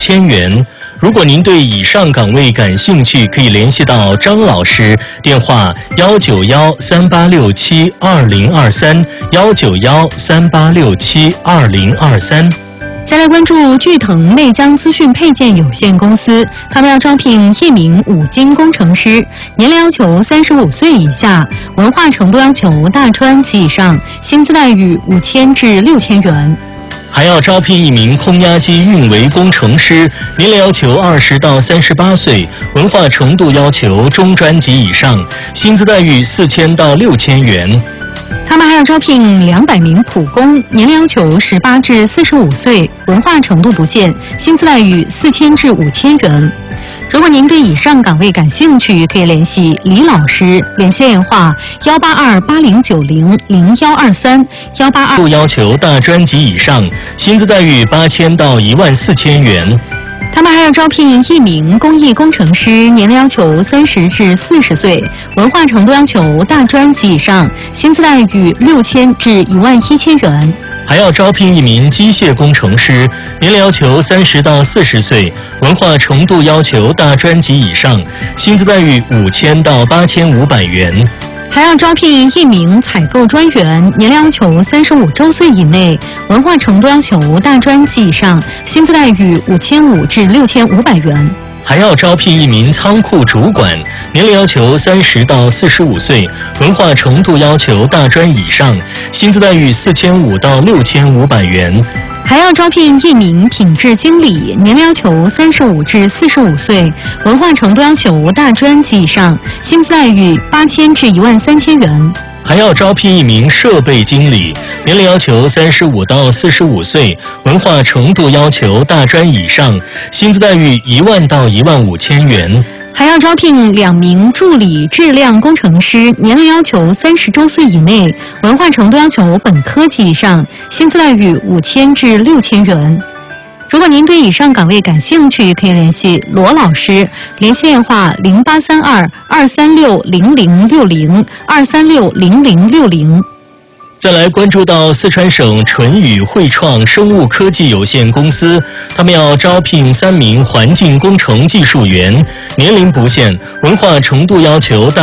5000元。如果您对以上岗位感兴趣，可以联系到张老师，电话19138672023，19138672023。 再来关注巨腾内江资讯配件有限公司，他们要招聘1名5金工程师，年龄要求35岁以下，文化程度要求大专及以上，薪资待遇5000至6000元。 还要招聘1名空压机运维工程师，年龄要求20到38岁，文化程度要求中专及以上，薪资待遇4000到6000元。 他们还要招聘200名普工，年龄要求18至45岁，文化程度不限，薪资待遇4000至5000元。如果您对以上岗位感兴趣，可以联系李老师，联系电话18280900123，182。 要求大专及以上，薪资待遇8000到14000元。 他们还要招聘1名工艺工程师，年龄要求30至40岁，文化程度要求大专及以上，薪资待遇6000至11000元。 还要招聘1名机械工程师，年龄要求30到40岁，文化程度要求大专及以上，薪资待遇5000到8500元。 还要招聘1名采购专员，年龄要求35周岁以内，文化程度要求大专及以上，薪资待遇5500至6500元。 还要招聘1名仓库主管，年龄要求30到45岁，文化程度要求大专以上，薪资待遇4500到6500元。 还要招聘1名品质经理，年龄要求35至45岁，文化程度要求大专及以上，薪资待遇8000至13000元。 还要招聘1名设备经理，年龄要求35到45岁，文化程度要求大专以上，薪资待遇10000到15000元。 还要招聘2名助理质量工程师，年龄要求30周岁以内，文化程度要求本科及以上，薪资待遇5000至6000元。如果您对以上岗位感兴趣，可以联系罗老师，联系电话0832-236-0060，236-0060。 再来关注到四川省纯宇汇创生物科技有限公司，他们要招聘3名环境工程技术员，年龄不限，文化程度要求大